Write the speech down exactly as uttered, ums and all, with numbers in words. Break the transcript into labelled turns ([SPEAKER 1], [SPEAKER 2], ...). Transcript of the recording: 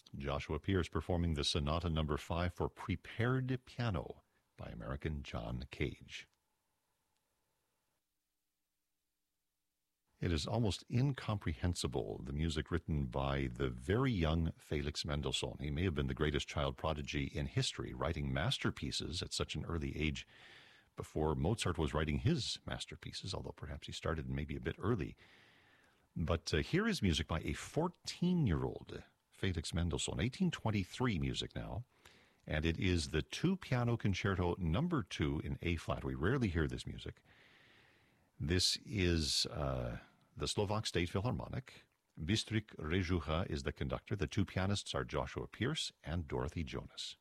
[SPEAKER 1] Joshua Pierce performing the Sonata Number five for Prepared Piano by American John Cage. It is almost incomprehensible, the music written by the very young Felix Mendelssohn. He may have been the greatest child prodigy in history, writing masterpieces at such an early age before Mozart was writing his masterpieces, although perhaps he started maybe a bit early. But uh, here is music by a fourteen-year-old Felix Mendelssohn, eighteen twenty-three music now, and it is the two-piano concerto number two in A-flat. We rarely hear this music. This is uh, the Slovak State Philharmonic. Bystrik Režucha is the conductor. The two pianists are Joshua Pierce and Dorothy Jonas.